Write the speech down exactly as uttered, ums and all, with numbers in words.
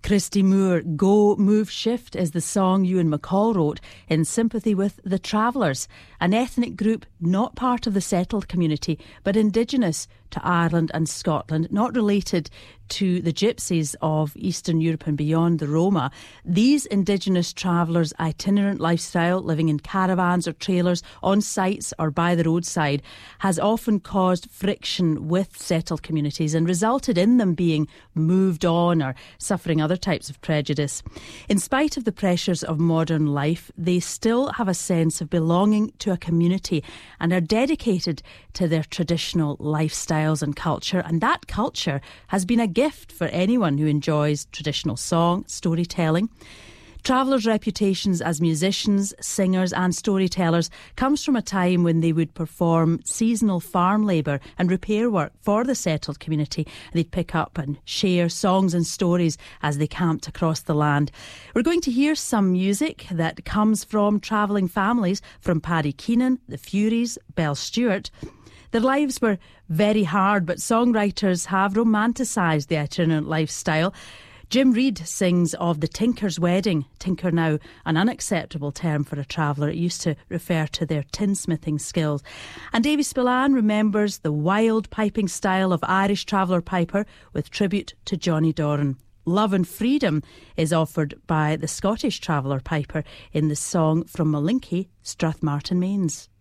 Christy Moore, Go, Move, Shift is the song Ewan MacColl wrote in sympathy with the Travellers, an ethnic group not part of the settled community but indigenous to Ireland and Scotland, not related to the gypsies of Eastern Europe and beyond, the Roma. These indigenous travellers' itinerant lifestyle, living in caravans or trailers, on sites or by the roadside, has often caused friction with settled communities and resulted in them being moved on or suffering other types of prejudice. In spite of the pressures of modern life, they still have a sense of belonging to a community and are dedicated to their traditional lifestyles and culture, and that culture has been a gift for anyone who enjoys traditional song, storytelling. Travellers' reputations as musicians, singers and storytellers comes from a time when they would perform seasonal farm labour and repair work for the settled community. They'd pick up and share songs and stories as they camped across the land. We're going to hear some music that comes from travelling families, from Paddy Keenan, the Furies, Belle Stewart. Their lives were very hard, but songwriters have romanticised the itinerant lifestyle. Jim Reid sings of the tinker's wedding. Tinker now an unacceptable term for a traveller. It used to refer to their tinsmithing skills. And Davy Spillane remembers the wild piping style of Irish traveller piper with tribute to Johnny Doran. Love and Freedom is offered by the Scottish traveller piper in the song from Malinky, Strathmartin Mains.